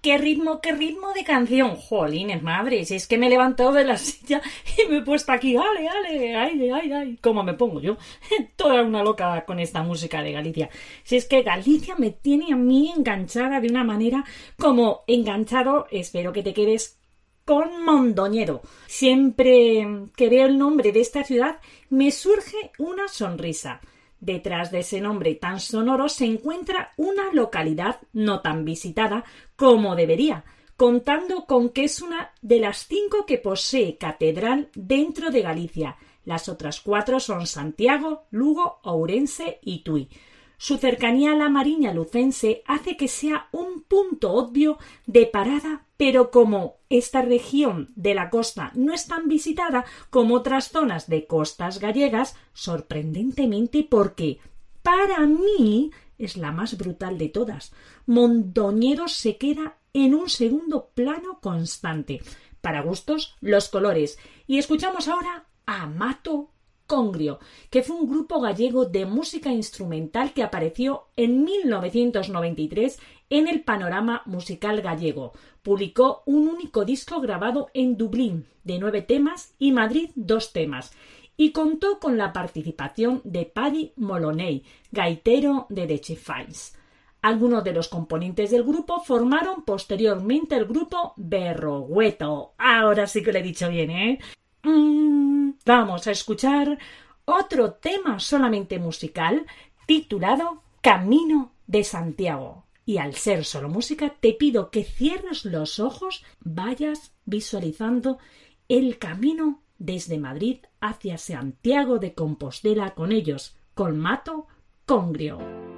qué ritmo de canción! Jolines, madre, si es que me he levantado de la silla y me he puesto aquí, ay, ¿cómo me pongo yo? Toda una loca con esta música de Galicia. Si es que Galicia me tiene a mí enganchada de una manera como enganchado, espero que te quedes con Mondoñedo. Siempre que veo el nombre de esta ciudad me surge una sonrisa. Detrás de ese nombre tan sonoro se encuentra una localidad no tan visitada como debería, contando con que es una de las 5 que posee catedral dentro de Galicia. Las otras 4 son Santiago, Lugo, Ourense y Tui. Su cercanía a la Mariña lucense hace que sea un punto obvio de parada, pero como esta región de la costa no es tan visitada como otras zonas de costas gallegas, sorprendentemente porque, para mí, es la más brutal de todas. Mondoñedo se queda en un segundo plano constante. Para gustos, los colores. Y escuchamos ahora a Mato Congrio, que fue un grupo gallego de música instrumental que apareció en 1993 en el panorama musical gallego. Publicó un único disco grabado en Dublín, de 9 temas, y Madrid 2 temas, y contó con la participación de Paddy Moloney, gaitero de The Chieftains. Algunos de los componentes del grupo formaron posteriormente el grupo Berrogueto. Ahora sí que lo he dicho bien, ¿eh? Vamos a escuchar otro tema solamente musical titulado Camino de Santiago. Y al ser solo música, te pido que cierres los ojos, vayas visualizando el camino desde Madrid hacia Santiago de Compostela con ellos, con Mato Congrio.